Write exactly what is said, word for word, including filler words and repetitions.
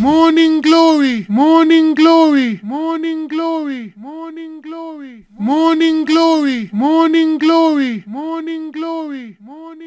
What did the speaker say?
Morning glory, morning glory, morning glory, morning glory, morning glory, morning glory, morning glory, morning